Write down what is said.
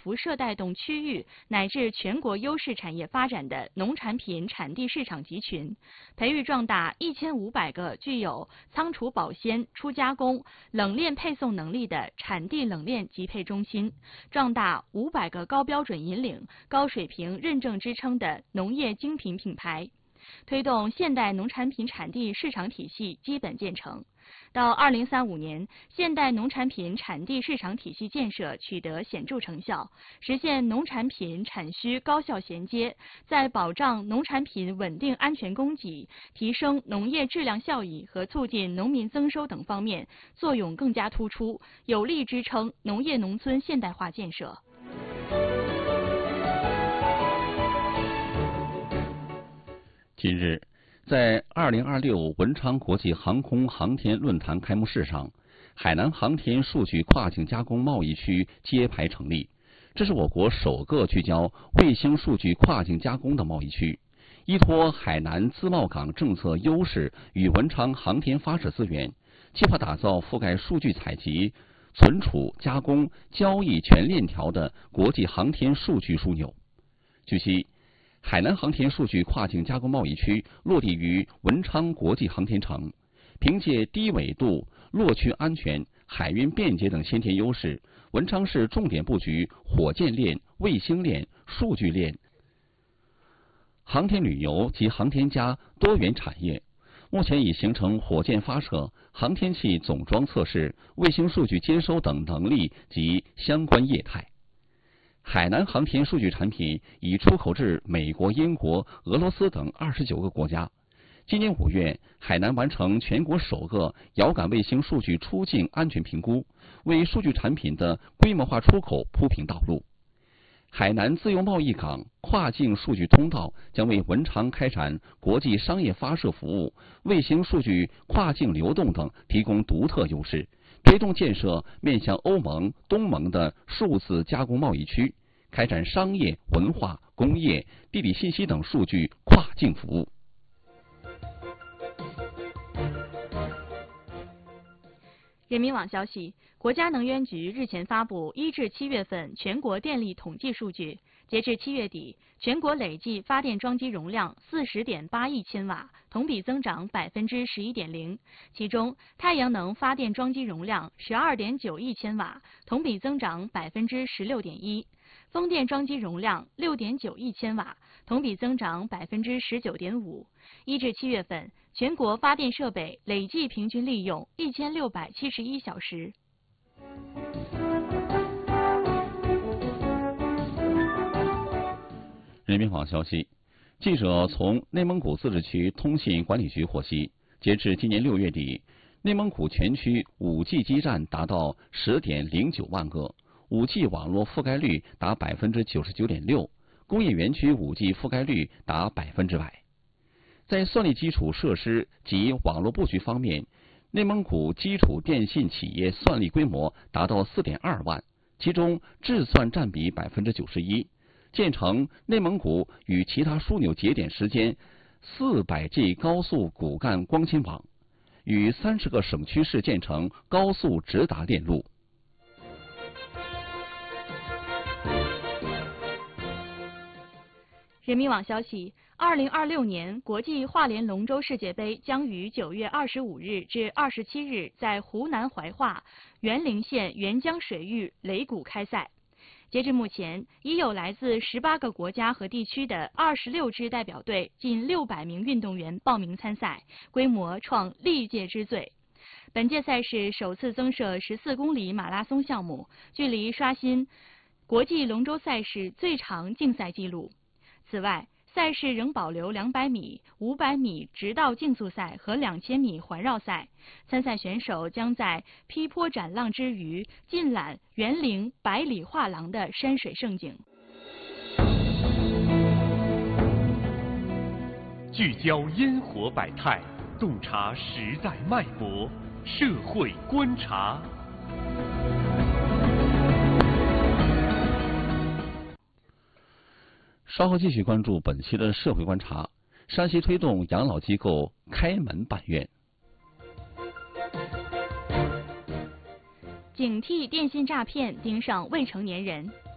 辐射带动区域乃至全国优势产业发展的农产品产地市场集群，培育壮大1500个具有仓储保鲜、初加工、冷链配送能力的产地冷链集配中心，壮大500个高标准引领、高水平认证支撑的农业精品品牌，推动现代农产品产地市场体系基本建成。到2035年，现代农产品产地市场体系建设取得显著成效，实现农产品产需高效衔接，在保障农产品稳定安全供给、提升农业质量效益和促进农民增收等方面作用更加突出，有力支撑农业农村现代化建设。 近日，在2026文昌国际航空航天论坛开幕式上，海南航天数据跨境加工贸易区揭牌成立。这是我国首个聚焦卫星数据跨境加工的贸易区。依托海南自贸港政策优势与文昌航天发射资源，计划打造覆盖数据采集、存储、加工、交易全链条的国际航天数据枢纽。据悉，海南航天数据跨境加工贸易区落地于文昌国际航天城，凭借低纬度、落区安全、海运便捷等先天优势，文昌市重点布局火箭链、卫星链、数据链、航天旅游及航天加多元产业。目前已形成火箭发射、航天器总装测试、卫星数据接收等能力及相关业态。海南航天数据产品已出口至美国、英国、俄罗斯等29个国家。今年5月，海南完成全国首个遥感卫星数据出境安全评估，为数据产品的规模化出口铺平道路。海南自由贸易港跨境数据通道将为文昌开展国际商业发射服务、卫星数据跨境流动等提供独特优势，推动建设面向欧盟、东盟的数字加工贸易区，开展商业、文化、工业、地理信息等数据跨境服务。 人民网消息，国家能源局日前发布1至7月份全国电力统计数据，截至7月底，全国累计发电装机容量40.8亿千瓦，同比增长11.0%。其中，太阳能发电装机容量12.9亿千瓦，同比增长16.1%；风电装机容量6.9亿千瓦，同比增长19.5%。1至7月份，全国发电设备累计平均利用1671小时。 人民网消息，记者从内蒙古自治区通信管理局获悉，截至今年6月底，内蒙古全区 5G 基站达到10.09万个，5G 网络覆盖率达 99.6%， 工业园区 5G 覆盖率达100%。在算力基础设施及网络布局方面，内蒙古基础电信企业算力规模达到 4.2 万，其中智算占比 91%， 建成内蒙古与其他枢纽节点时间 400G 高速骨干光纤网，与30个省区市建成高速直达电路。 人民网消息，2026年国际华联龙舟世界杯将于9月25日至27日在湖南怀化沅陵县沅江水域擂谷开赛。截至目前，已有来自18个国家和地区的26支代表队，近600名运动员报名参赛，规模创历届之最。本届赛事首次增设14公里马拉松项目，距离刷新国际龙舟赛事最长竞赛纪录。此外，赛事仍保留200米、500米直道竞速赛和2000米环绕赛。参赛选手将在劈坡斩浪之余，尽览沅陵百里画廊的山水胜景。 聚焦烟火百态，洞察时代脉搏，社会观察。 稍后继续关注本期的社会观察。山西推动养老机构开门办院。 警惕电信诈骗盯上未成年人。